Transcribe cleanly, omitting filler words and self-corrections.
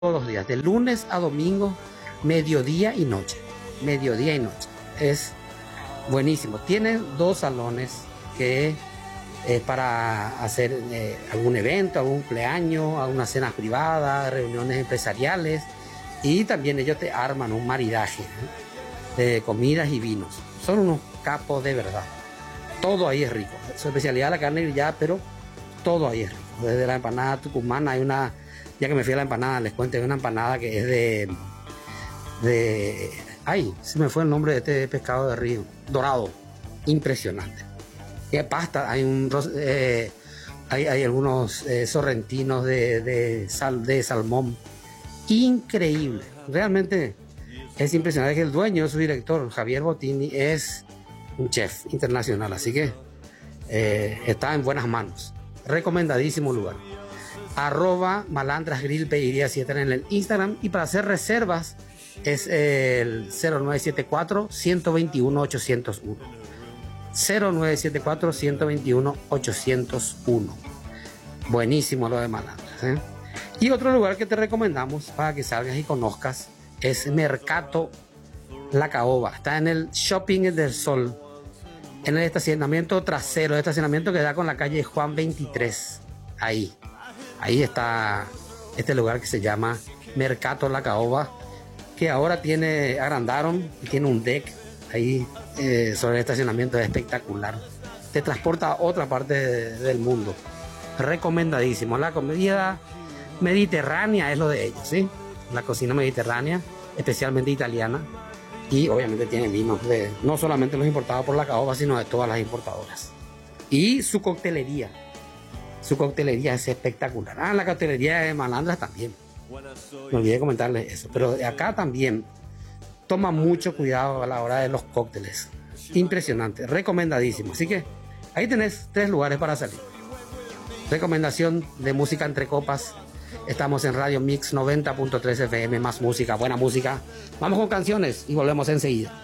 todos los días, de lunes a domingo, mediodía y noche. Mediodía y noche. Es buenísimo. Tiene 2 salones que para hacer algún evento, algún cumpleaños, algunas cenas privadas, reuniones empresariales, y también ellos te arman un maridaje de comidas y vinos. Son unos capos de verdad. Todo ahí es rico. Su especialidad es la carne grillada, pero todo ahí es rico. Desde la empanada tucumana hay una, ya que me fui a la empanada, les cuento, hay una empanada que es ay, se me fue el nombre de este pescado de río, dorado, impresionante. Y hay pasta, hay algunos sorrentinos de salmón, increíble, realmente es impresionante. Que el dueño, su director, Javier Bottini, es un chef internacional, así que está en buenas manos. Recomendadísimo lugar. @malandrasgrill pediría si están en el Instagram, y para hacer reservas es el 0974-121-801. 0974-121-801. Buenísimo lo de Malandras, ¿eh? Y otro lugar que te recomendamos para que salgas y conozcas es Mercato La Caoba. Está en el Shopping del Sol, en el estacionamiento trasero, el estacionamiento que da con la calle Juan 23. Ahí está este lugar que se llama Mercato La Caoba, que ahora agrandaron y tiene un deck ahí sobre el estacionamiento. Es espectacular. Te transporta a otra parte del mundo. Recomendadísimo. La comida mediterránea es lo de ellos, ¿sí? La cocina mediterránea, especialmente italiana. Y obviamente tiene vinos no solamente los importados por La Caoba, sino de todas las importadoras. Y su coctelería. Su coctelería es espectacular. La coctelería de Malandras también. Me olvidé comentarles eso. Pero de acá también toma mucho cuidado a la hora de los cócteles. Impresionante, recomendadísimo. Así que ahí tenés 3 lugares para salir. Recomendación de música entre copas. Estamos en Radio Mix 90.3 FM, más música, buena música. Vamos con canciones y volvemos enseguida.